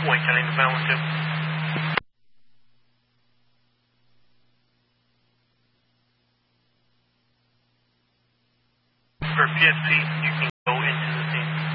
Wait, I need to balance it. For PSP, you can